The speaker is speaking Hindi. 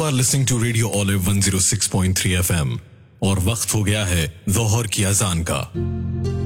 Are listening to radio olive 106.3 FM और वक्त हो गया है ज़ोहर की अजान का।